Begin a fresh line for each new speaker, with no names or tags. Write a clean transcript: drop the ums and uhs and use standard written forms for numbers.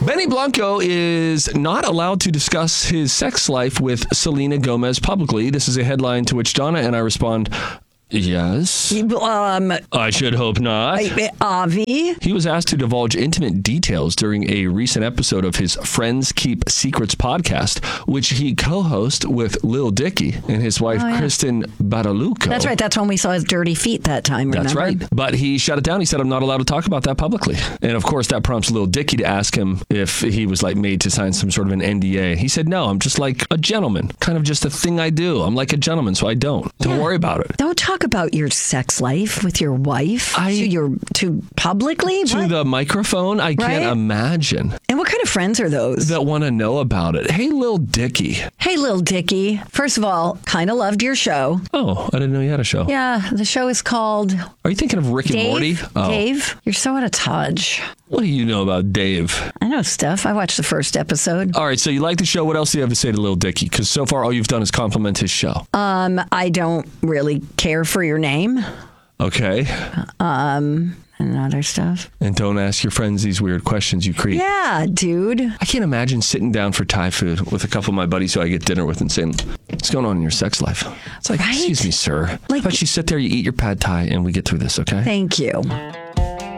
Benny Blanco is not allowed to discuss his sex life with Selena Gomez publicly. This is a headline to which Donna and I respond, yes. I should hope not.
Avi.
He was asked to divulge intimate details during a recent episode of his Friends Keep Secrets podcast, which he co-hosts with Lil Dicky and his wife, Kristen Badalucco.
That's right. That's when we saw his dirty feet that time, remember?
That's right. But he shut it down. He said, I'm not allowed to talk about that publicly. And of course, that prompts Lil Dicky to ask him if he was like made to sign some sort of an NDA. He said, no, I'm just like a gentleman. Kind of just a thing I do. I'm like a gentleman, so I don't. Don't worry about it.
Don't talk about your sex life with your wife to publicly?
To the microphone? I can't imagine.
And what kind of friends are those?
That want to know about it. Hey, Lil Dicky.
Hey, Lil Dicky. First of all, kind of loved your show.
Oh, I didn't know you had a show.
Yeah, the show is called...
Are you thinking of Rick and Morty? Oh.
Dave, you're so out of touch.
What do you know about Dave?
I know stuff. I watched the first episode.
All right, so you like the show. What else do you have to say to Lil Dicky? Because so far, all you've done is compliment his show.
I don't really care for your name.
Okay.
And other stuff.
And don't ask your friends these weird questions, you creep.
Yeah, dude.
I can't imagine sitting down for Thai food with a couple of my buddies who I get dinner with and saying, what's going on in your sex life? It's like, excuse me, sir. How about you sit there, you eat your pad Thai, and we get through this, okay?
Thank you.